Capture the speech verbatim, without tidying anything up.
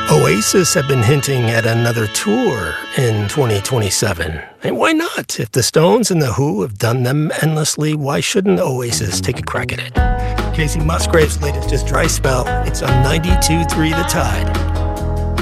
Oasis have been hinting at another tour in twenty twenty-seven. And why not? If the Stones and the Who have done them endlessly, why shouldn't Oasis take a crack at it? Casey Musgrave's latest is Dry Spell. It's on ninety-two point three The Tide.